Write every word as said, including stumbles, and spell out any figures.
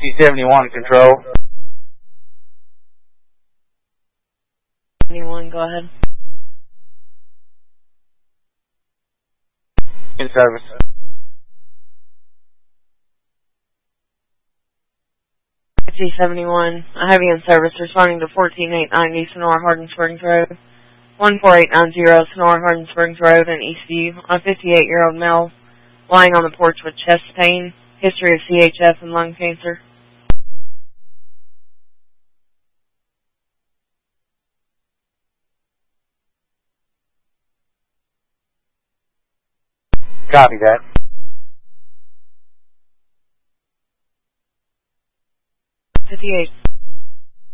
T seventy-one control. seventy-one, go ahead. In service. T seventy-one, I have you in service responding to fourteen eight ninety Sonora Hardin Springs Road. one four eight nine zero Sonora Hardin Springs Road in Eastview. A fifty-eight-year-old male lying on the porch with chest pain, history of C H F and lung cancer. Copy that. fifty-eight.